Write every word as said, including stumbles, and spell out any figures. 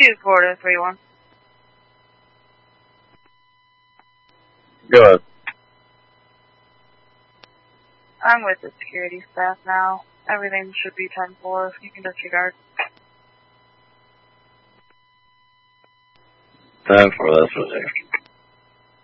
two Florida three one. Go ahead. I'm with the security staff now. Everything should be ten four. You can disregard. ten four, that's what it is.